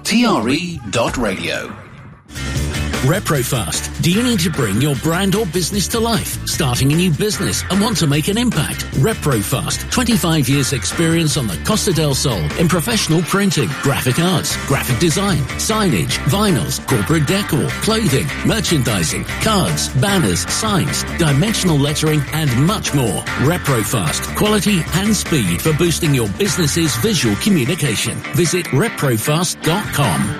TRE.radio. ReproFast. Do you need to bring your brand or business to life? Starting a new business and want to make an impact? ReproFast. 25 years experience on the Costa del Sol in professional printing, graphic arts, graphic design, signage, vinyls, corporate decor, clothing, merchandising, cards, banners, signs, dimensional lettering and much more. ReproFast. Quality and speed for boosting your business's visual communication. Visit reprofast.com.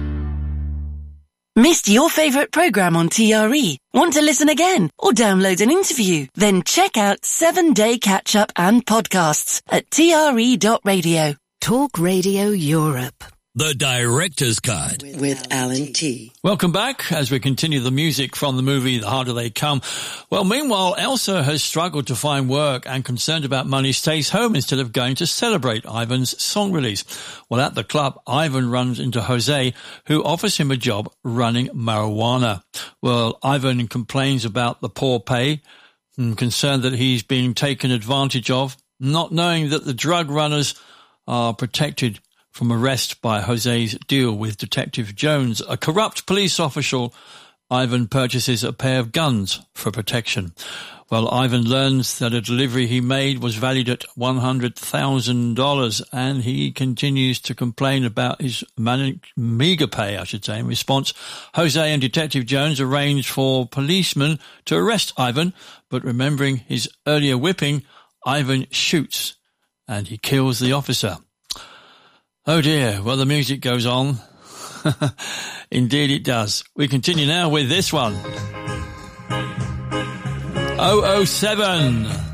Missed your favourite programme on TRE? Want to listen again or download an interview? Then check out 7-Day Catch-Up and podcasts at TRE.radio. Talk Radio Europe. The Director's Cut With Alan T. Welcome back as we continue the music from the movie The Harder They Come. Well, meanwhile, Elsa has struggled to find work and, concerned about money, stays home instead of going to celebrate Ivan's song release. Well, at the club, Ivan runs into Jose, who offers him a job running marijuana. Well, Ivan complains about the poor pay and concerned that he's being taken advantage of, not knowing that the drug runners are protected from arrest by Jose's deal with Detective Jones, a corrupt police official. Ivan purchases a pair of guns for protection. Well, Ivan learns that a delivery he made was valued at $100,000, and he continues to complain about his meager pay, In response, Jose and Detective Jones arrange for policemen to arrest Ivan, but remembering his earlier whipping, Ivan shoots and he kills the officer. Oh dear, well, the music goes on. Indeed it does. We continue now with this one. 007.